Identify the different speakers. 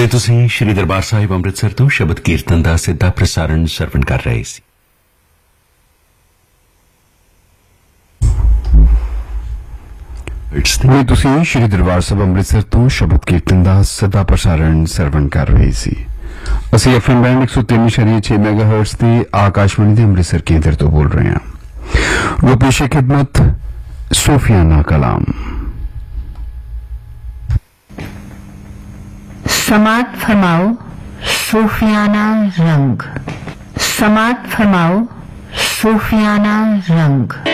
Speaker 1: ਹੁਣੇ ਤੁਸੀਂ ਸ਼੍ਰੀ ਦਰਬਾਰ ਸਾਹਿਬ ਅੰਮ੍ਰਿਤਸਰ ਤੋਂ ਸ਼ਬਦ ਕੀਰਤਨ ਦਾ ਸਿੱਧਾ ਪ੍ਰਸਾਰਣ ਸਰਵਣ ਕਰ ਰਹੇ ਸੀ।
Speaker 2: ਹੁਣੇ ਤੁਸੀਂ ਸ਼੍ਰੀ ਦਰਬਾਰ ਸਾਹਿਬ ਅੰਮ੍ਰਿਤਸਰ ਤੋਂ ਸ਼ਬਦ ਕੀਰਤਨ ਦਾ ਸਿੱਧਾ ਪ੍ਰਸਾਰਣ ਸਰਵਣ ਕਰ ਰਹੇ ਸੀ। ਅਸੀਂ FM ਬੈਂਡ 103.6 ਮੈਗਾਹਰਟਜ਼ ਤੇ ਆਕਾਸ਼ਵਾਣੀ ਦੇ ਅੰਮ੍ਰਿਤਸਰ ਕੇਂਦਰ ਤੋਂ ਬੋਲ ਰਹੇ ਹਾਂ। ਰੂਪੇਸ਼ ਖਿਦਮਤ सूफियाना कलाम।
Speaker 3: समात फरमाओ सूफियाना रंग, समात फरमाओ सूफियाना रंग।